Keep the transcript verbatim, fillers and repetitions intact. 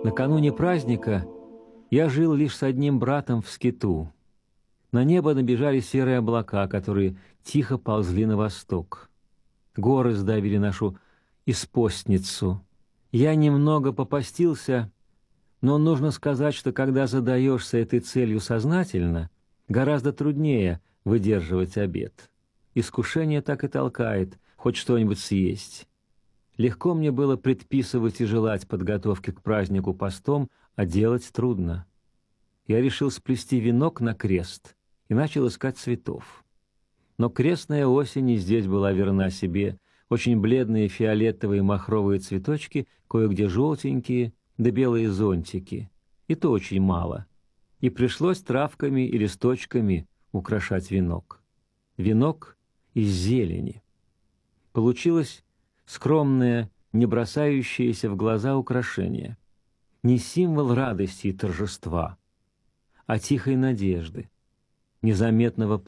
Накануне праздника я жил лишь с одним братом в скиту. На небо набежали серые облака, которые тихо ползли на восток. Горы сдавили нашу испостницу. Я немного попостился, но нужно сказать, что когда задаешься этой целью сознательно, гораздо труднее выдерживать обед. Искушение так и толкает хоть что-нибудь съесть. Легко мне было предписывать и желать подготовки к празднику постом, а делать трудно. Я решил сплести венок на крест и начал искать цветов. Но крестная осень и здесь была верна себе. Очень бледные фиолетовые махровые цветочки, кое-где желтенькие, да белые зонтики. И то очень мало. И пришлось травками и листочками украшать венок. Венок из зелени. Получилось скромное, не бросающееся в глаза украшение. Не символ радости и торжества, а тихой надежды, незаметного